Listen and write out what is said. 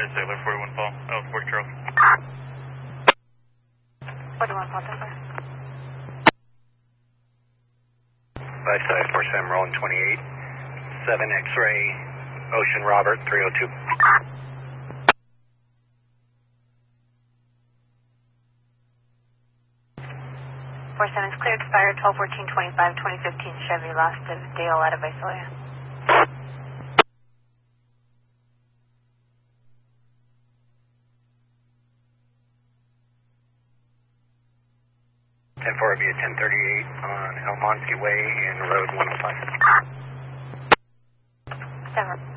Sailor 41 Fall, 40 Charles. 41 Fall, Denver. 5747, rolling 28. 7 X-ray, Ocean Robert, 302. 47's cleared, expired 12/14/25, 2015 Chevy, lost of Dale out of Visalia. Ten four will be at 1038 on Elmonsky Way and Road 105. Denver.